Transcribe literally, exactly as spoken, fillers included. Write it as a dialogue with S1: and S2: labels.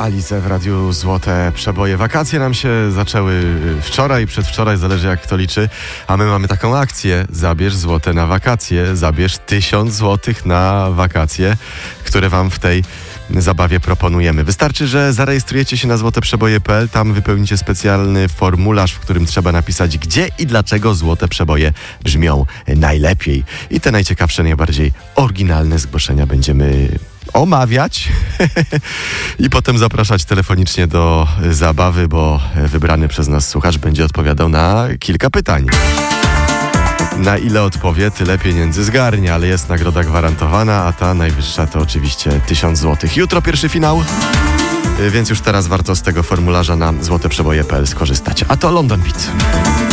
S1: Alice w Radiu Złote Przeboje. Wakacje nam się zaczęły wczoraj, przedwczoraj, zależy jak kto liczy, a my mamy taką akcję: zabierz złote na wakacje, zabierz tysiąc złotych na wakacje, które wam w tej zabawie proponujemy. Wystarczy, że zarejestrujecie się na złote przeboje kropka p l, tam wypełnicie specjalny formularz, w którym trzeba napisać, gdzie i dlaczego Złote Przeboje brzmią najlepiej. I te najciekawsze, najbardziej oryginalne zgłoszenia będziemy omawiać i potem zapraszać telefonicznie do zabawy, bo wybrany przez nas słuchacz będzie odpowiadał na kilka pytań. Na ile odpowie, tyle pieniędzy zgarnie, ale jest nagroda gwarantowana, a ta najwyższa to oczywiście tysiąc złotych. Jutro pierwszy finał, więc już teraz warto z tego formularza na złote przeboje kropka p l skorzystać. A to London Beat.